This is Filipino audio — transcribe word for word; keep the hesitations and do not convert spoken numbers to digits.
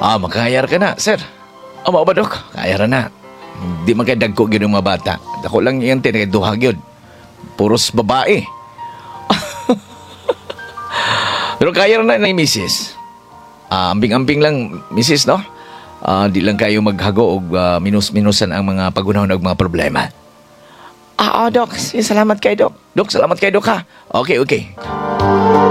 Ah, makahayar ka na, sir. Amo ba, Dok? Kahayar na. Di man kay dagko gyud ang mga bata. Dako lang iyang tinay duha gyud. Puros babae. Pero kaya na ni missus. Ah, ambing-ambing lang, missus, no? Ah, di lang kayo maghago og ah, minus-minusan ang mga pagunahon og mga problema. Ah, oh, Dok. Salamat kay Dok. Dok, salamat kay Dok, ha? Okay, okay.